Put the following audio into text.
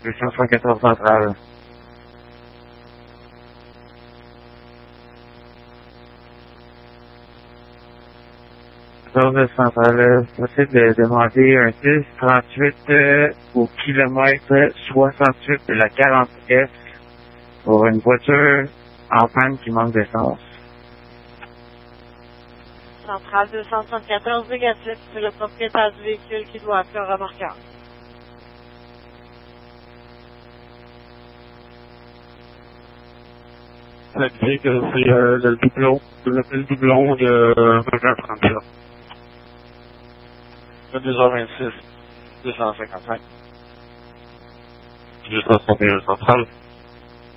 214 centrale. Service centrale, possible de demander un 1038 au kilomètre 68 de la 40S pour une voiture en panne qui manque d'essence. Centrale 274 négatif, c'est le propriétaire du véhicule qui doit appeler un remorqueur. Ça dit que c'est le doublon de 2137. Le 2h26, 255. 261 centrale.